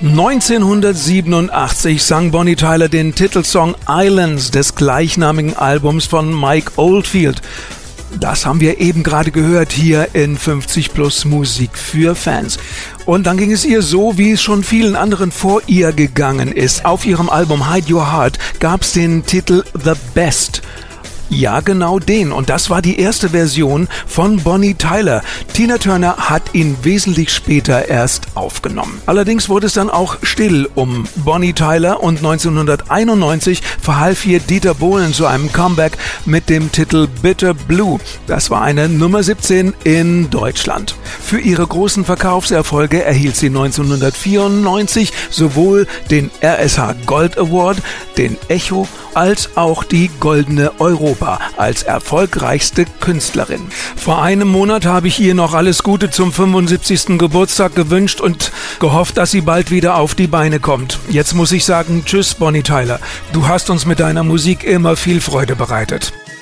1987 sang Bonnie Tyler den Titelsong Islands des gleichnamigen Albums von Mike Oldfield. Das haben wir eben gerade gehört hier in 50 Plus Musik für Fans. Und dann ging es ihr so, wie es schon vielen anderen vor ihr gegangen ist. Auf ihrem Album Hide Your Heart gab es den Titel The Best. Ja, genau den. Und das war die erste Version von Bonnie Tyler. Tina Turner hat ihn wesentlich später erst aufgenommen. Allerdings wurde es dann auch still um Bonnie Tyler und 1991 verhalf ihr Dieter Bohlen zu einem Comeback mit dem Titel Bitter Blue. Das war eine Nummer 17 in Deutschland. Für ihre großen Verkaufserfolge erhielt sie 1994 sowohl den RSH Gold Award, den Echo, als auch die Goldene Europa als erfolgreichste Künstlerin. Vor einem Monat habe ich ihr noch alles Gute zum 75. Geburtstag gewünscht und gehofft, dass sie bald wieder auf die Beine kommt. Jetzt muss ich sagen, tschüss Bonnie Tyler. Du hast uns mit deiner Musik immer viel Freude bereitet.